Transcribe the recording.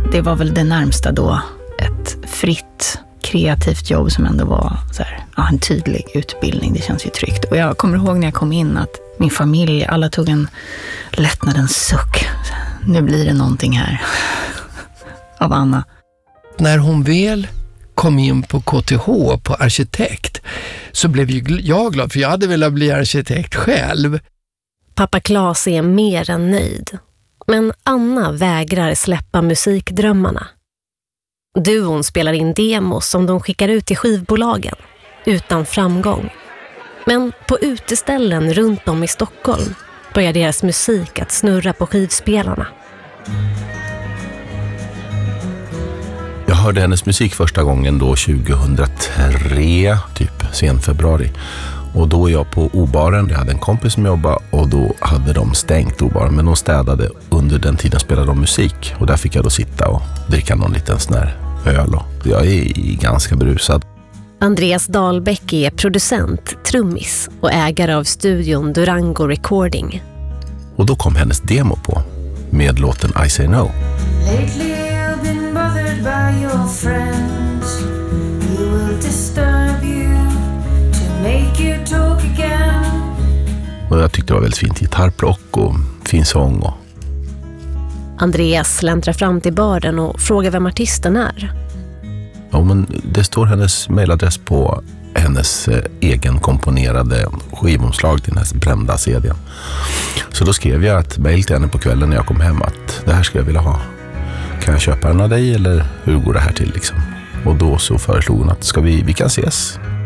Det var väl det närmsta då ett fritt, kreativt jobb som ändå var så här, en tydlig utbildning. Det känns ju tryggt. Och jag kommer ihåg när jag kom in att min familj, alla tog en lättnadens suck. Nu blir det någonting här av Anna. När hon väl kom in på KTH på arkitekt så blev ju jag glad, för jag hade velat bli arkitekt själv. Pappa Claes är mer än nöjd. Men Anna vägrar släppa musikdrömmarna. Duon spelar in demos som de skickar ut till skivbolagen, utan framgång. Men på uteställen runt om i Stockholm börjar deras musik att snurra på skivspelarna. Jag hörde hennes musik första gången då 2003, typ sen februari. Och då är jag på O-baren, jag hade en kompis som jobbade och då hade de stängt O-baren, men de städade. Under den tiden spelade de musik och där fick jag då sitta och dricka någon liten sån här öl och jag är ganska brusad. Andreas Dahlbäck är producent, trummis och ägare av studion Durango Recording. Och då kom hennes demo på med låten I Say No. Lately I've been bothered by your friends. You will disturb you to make you talk again. Och jag tyckte det var väldigt fint gitarrplock och fin sång. Och... Andreas släntrar fram till baren och frågar vem artisten är. Ja, men det står hennes mailadress på hennes egen komponerade skivomslag till den här brända CD:n. Så då skrev jag ett mail till henne på kvällen när jag kom hem att det här ska jag vilja ha. Kan jag köpa den av dig eller hur går det här till liksom? Och då så föreslog hon att vi kan ses